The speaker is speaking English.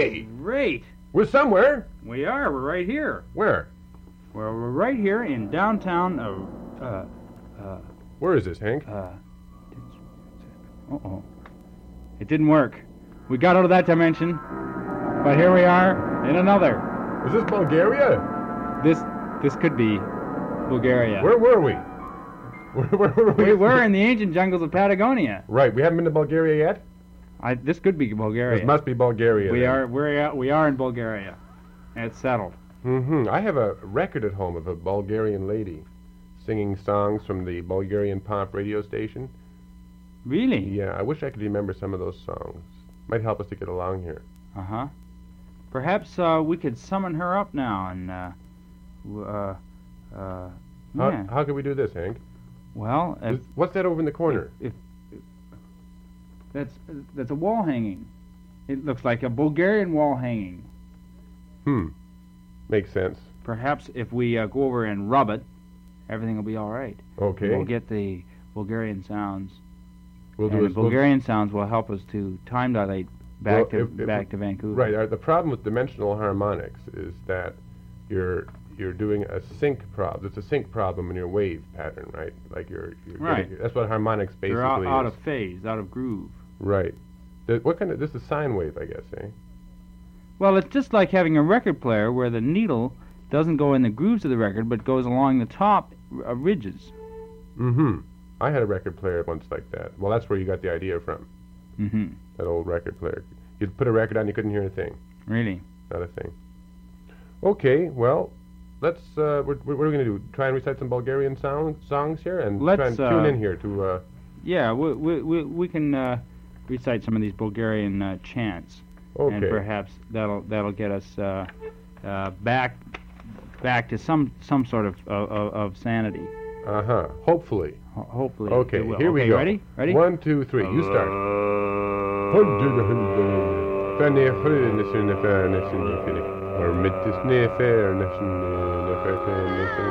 Hey! Great. We're somewhere. We are. We're right here. Where? Well, we're right here in downtown. Where is this, Hank? Uh-oh. It didn't work. We got out of that dimension, but here we are in another. Is this Bulgaria? This could be Bulgaria. Where were we? Where were we? We were in the ancient jungles of Patagonia. Right. We haven't been to Bulgaria yet? This could be Bulgaria. This must be Bulgaria. We then. we are in Bulgaria. It's settled. Mm-hmm. I have a record at home of a Bulgarian lady singing songs from the Bulgarian pop radio station. Really? Yeah, I wish I could remember some of those songs. Might help us to get along here. Uh-huh. Perhaps we could summon her up now and yeah. How can we do this, Hank? Well, What's that over in the corner? if that's a wall hanging. It looks like a Bulgarian wall hanging. Makes sense. Perhaps if we go over and rub it, everything will be all right. Okay. We'll get the Bulgarian sounds. We'll and do the Bulgarian sounds will help us to time dilate back to Vancouver. Right. The problem with dimensional harmonics is that you're doing a sync problem. It's a sync problem in your wave pattern, right? Like you're right. That's what harmonics basically You're out is. of phase, out of groove. Right. What kind of? This is sine wave, I guess, eh? Well, it's just like having a record player where the needle doesn't go in the grooves of the record, but goes along the top ridges. Mm-hmm. I had a record player once like that. Well, that's where you got the idea from. Mm-hmm. That old record player. You'd put a record on, you couldn't hear a thing. Really? Not a thing. Okay, well, let's. What are we going to do? Try and recite some Bulgarian songs here, and try and tune in here to. Yeah, we can recite some of these Bulgarian chants. Okay. And perhaps that'll get us back to some sort of sanity. Hopefully. Hopefully. Okay. It will. Here we go. Ready? 1, 2, 3. You start.